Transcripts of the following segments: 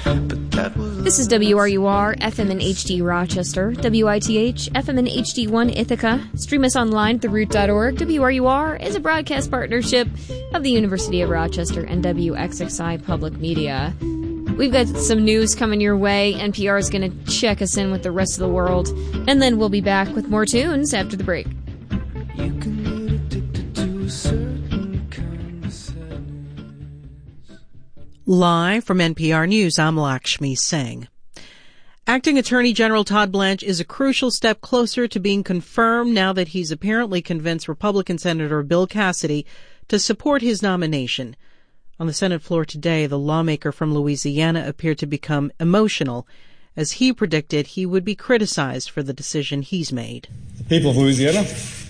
This is WRUR, FM in HD Rochester, WITH, FM in HD1 Ithaca. Stream us online at theroot.org. WRUR is a broadcast partnership of the University of Rochester and WXXI Public Media. We've got some news coming your way. NPR is going to check us in with the rest of the world, and then we'll be back with more tunes after the break. You can get addicted to a certain kind of sadness. Live from NPR News, I'm Lakshmi Singh. Acting Attorney General Todd Blanche is a crucial step closer to being confirmed now that he's apparently convinced Republican Senator Bill Cassidy to support his nomination. On the Senate floor today, the lawmaker from Louisiana appeared to become emotional, as he predicted he would be criticized for the decision he's made. The people of Louisiana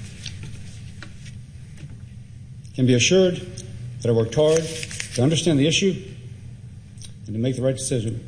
can be assured that I worked hard to understand the issue and to make the right decision.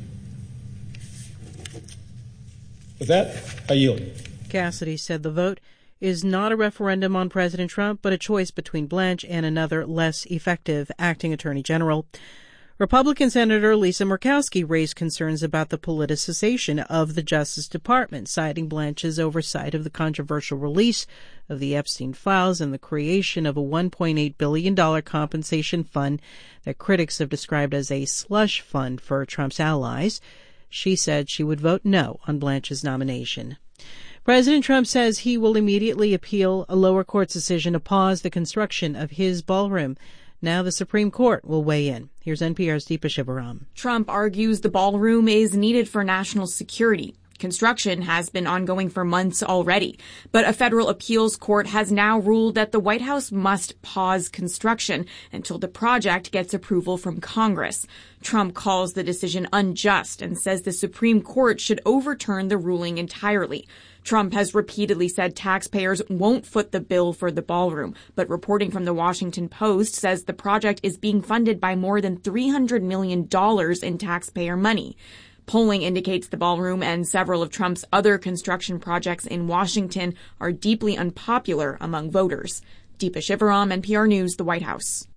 With that, I yield. Cassidy said the vote is not a referendum on President Trump, but a choice between Blanche and another less effective acting attorney general. Republican Senator Lisa Murkowski raised concerns about the politicization of the Justice Department, citing Blanche's oversight of the controversial release of the Epstein files and the creation of a $1.8 billion compensation fund that critics have described as a slush fund for Trump's allies. She said she would vote no on Blanche's nomination. President Trump says he will immediately appeal a lower court's decision to pause the construction of his ballroom. Now the Supreme Court will weigh in. Here's NPR's Deepa Shivaram. Trump argues the ballroom is needed for national security. Construction has been ongoing for months already, but a federal appeals court has now ruled that the White House must pause construction until the project gets approval from Congress. Trump calls the decision unjust and says the Supreme Court should overturn the ruling entirely. Trump has repeatedly said taxpayers won't foot the bill for the ballroom, but reporting from the Washington Post says the project is being funded by more than $300 million in taxpayer money. Polling indicates the ballroom and several of Trump's other construction projects in Washington are deeply unpopular among voters. Deepa Shivaram, NPR News, the White House.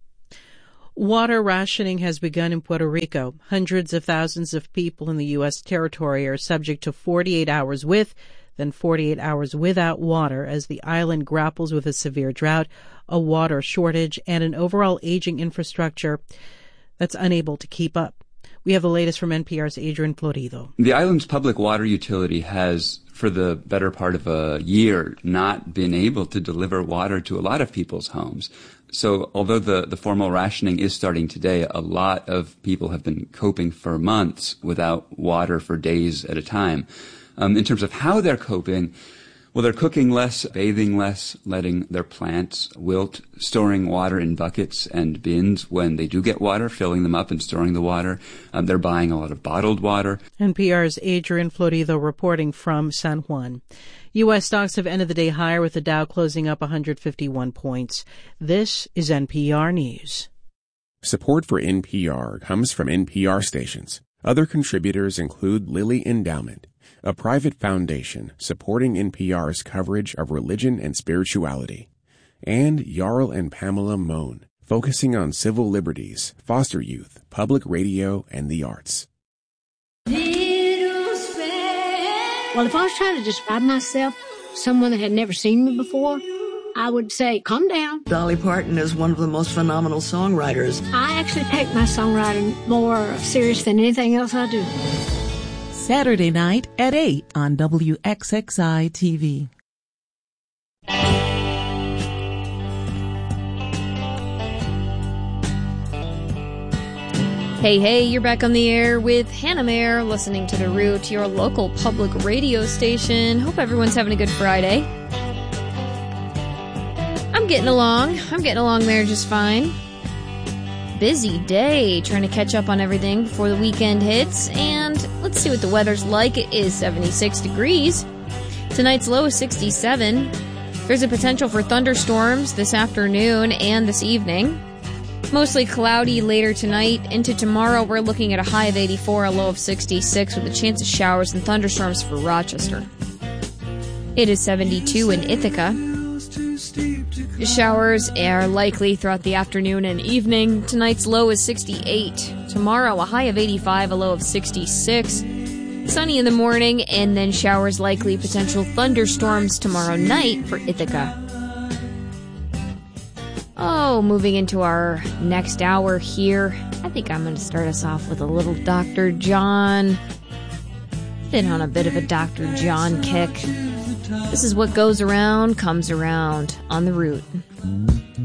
Water rationing has begun in Puerto Rico. Hundreds of thousands of people in the U.S. territory are subject to 48 hours with, then 48 hours without water as the island grapples with a severe drought, a water shortage, and an overall aging infrastructure that's unable to keep up. We have the latest from NPR's Adrian Florido. The island's public water utility has, for the better part of a year, not been able to deliver water to a lot of people's homes. So although the formal rationing is starting today, a lot of people have been coping for months without water for days at a time. In terms of how they're coping, well, they're cooking less, bathing less, letting their plants wilt, storing water in buckets and bins when they do get water, filling them up and storing the water. They're buying a lot of bottled water. NPR's Adrian Florido reporting from San Juan. U.S. stocks have ended the day higher with the Dow closing up 151 points. This is NPR News. Support for NPR comes from NPR stations. Other contributors include Lilly Endowment, a private foundation supporting NPR's coverage of religion and spirituality, and Jarl and Pamela Mohn, focusing on civil liberties, foster youth, public radio, and the arts. Well, if I was trying to describe myself, someone that had never seen me before, I would say, calm down. Dolly Parton is one of the most phenomenal songwriters. I actually take my songwriting more serious than anything else I do. Saturday night at 8 on WXXI TV. Hey, you're back on the air with Hannah Mayer, listening to The Root, your local public radio station. Hope everyone's having a good Friday. I'm getting along there just fine. Busy day trying to catch up on everything before the weekend hits, and let's see what the weather's like. It is 76 degrees. Tonight's low is 67. There's a potential for thunderstorms this afternoon and this evening. Mostly cloudy later tonight. Into tomorrow, we're looking at a high of 84, a low of 66, with a chance of showers and thunderstorms for Rochester. It is 72 in Ithaca. Showers are likely throughout the afternoon and evening. Tonight's low is 68. Tomorrow, a high of 85, a low of 66. Sunny in the morning, and then showers likely. Potential thunderstorms tomorrow night for Ithaca. Oh, moving into our next hour here, I think I'm going to start us off with a little Dr. John. Been on a bit of a Dr. John kick. This is What Goes Around Comes Around on The Root.